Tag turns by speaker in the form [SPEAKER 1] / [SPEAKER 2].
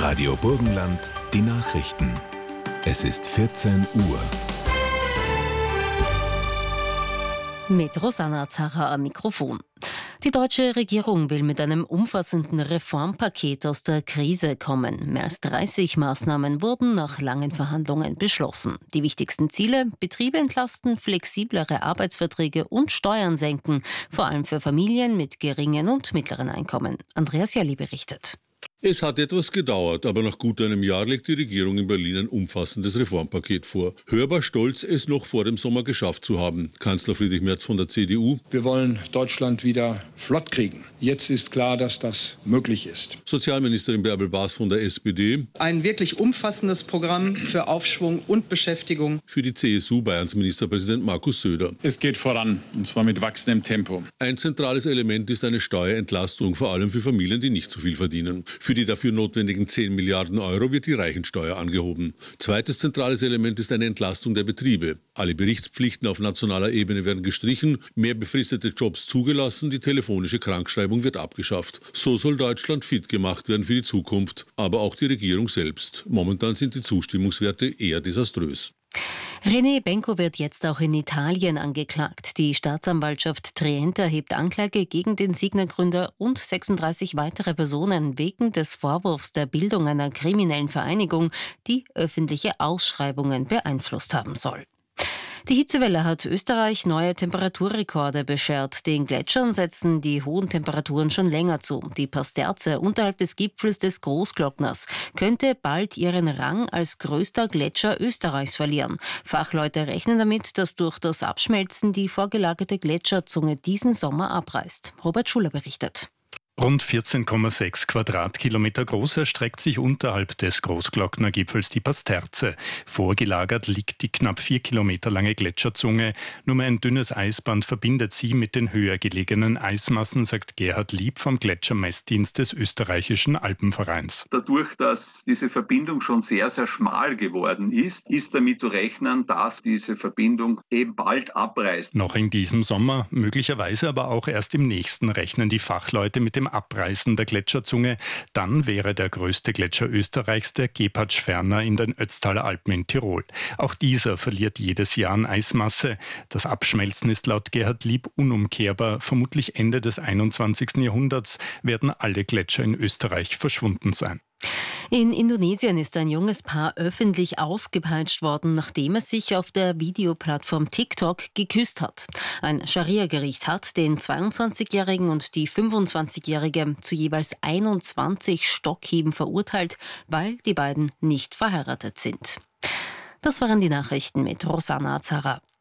[SPEAKER 1] Radio Burgenland, die Nachrichten. Es ist 14 Uhr.
[SPEAKER 2] Mit Rosanna Zacher am Mikrofon. Die deutsche Regierung will mit einem umfassenden Reformpaket aus der Krise kommen. Mehr als 30 Maßnahmen wurden nach langen Verhandlungen beschlossen. Die wichtigsten Ziele: Betriebe entlasten, flexiblere Arbeitsverträge und Steuern senken, vor allem für Familien mit geringen und mittleren Einkommen. Andreas Jalli berichtet.
[SPEAKER 3] Es hat etwas gedauert, aber nach gut einem Jahr legt die Regierung in Berlin ein umfassendes Reformpaket vor. Hörbar stolz, es noch vor dem Sommer geschafft zu haben. Kanzler Friedrich Merz von der CDU:
[SPEAKER 4] Wir wollen Deutschland wieder flott kriegen. Jetzt ist klar, dass das möglich ist.
[SPEAKER 3] Sozialministerin Bärbel Baas von der SPD:
[SPEAKER 5] Ein wirklich umfassendes Programm für Aufschwung und Beschäftigung.
[SPEAKER 3] Für die CSU Bayerns Ministerpräsident Markus Söder:
[SPEAKER 6] Es geht voran, und zwar mit wachsendem Tempo.
[SPEAKER 3] Ein zentrales Element ist eine Steuerentlastung, vor allem für Familien, die nicht so viel verdienen. Für die dafür notwendigen 10 Milliarden Euro wird die Reichensteuer angehoben. Zweites zentrales Element ist eine Entlastung der Betriebe. Alle Berichtspflichten auf nationaler Ebene werden gestrichen, mehr befristete Jobs zugelassen, die telefonische Krankschreibung wird abgeschafft. So soll Deutschland fit gemacht werden für die Zukunft, aber auch die Regierung selbst. Momentan sind die Zustimmungswerte eher desaströs.
[SPEAKER 2] René Benko wird jetzt auch in Italien angeklagt. Die Staatsanwaltschaft Trient erhebt Anklage gegen den Signa-Gründer und 36 weitere Personen wegen des Vorwurfs der Bildung einer kriminellen Vereinigung, die öffentliche Ausschreibungen beeinflusst haben soll. Die Hitzewelle hat Österreich neue Temperaturrekorde beschert. Den Gletschern setzen die hohen Temperaturen schon länger zu. Die Pasterze unterhalb des Gipfels des Großglockners könnte bald ihren Rang als größter Gletscher Österreichs verlieren. Fachleute rechnen damit, dass durch das Abschmelzen die vorgelagerte Gletscherzunge diesen Sommer abreißt. Robert Schuller berichtet.
[SPEAKER 7] Rund 14,6 Quadratkilometer groß erstreckt sich unterhalb des Großglocknergipfels die Pasterze. Vorgelagert liegt die knapp 4 Kilometer lange Gletscherzunge. Nur mehr ein dünnes Eisband verbindet sie mit den höher gelegenen Eismassen, sagt Gerhard Lieb vom Gletschermessdienst des österreichischen Alpenvereins.
[SPEAKER 8] Dadurch, dass diese Verbindung schon sehr, sehr schmal geworden ist, ist damit zu rechnen, dass diese Verbindung eben bald abreißt.
[SPEAKER 7] Noch in diesem Sommer, möglicherweise aber auch erst im nächsten, rechnen die Fachleute mit dem Abreißen der Gletscherzunge. Dann wäre der größte Gletscher Österreichs der Gepardsch-Ferner in den Ötztaler Alpen in Tirol. Auch dieser verliert jedes Jahr an Eismasse. Das Abschmelzen ist laut Gerhard Lieb unumkehrbar. Vermutlich Ende des 21. Jahrhunderts werden alle Gletscher in Österreich verschwunden sein.
[SPEAKER 2] In Indonesien ist ein junges Paar öffentlich ausgepeitscht worden, nachdem es sich auf der Videoplattform TikTok geküsst hat. Ein Scharia-Gericht hat den 22-Jährigen und die 25-Jährige zu jeweils 21 Stockhieben verurteilt, weil die beiden nicht verheiratet sind. Das waren die Nachrichten mit Rosanna Zacher.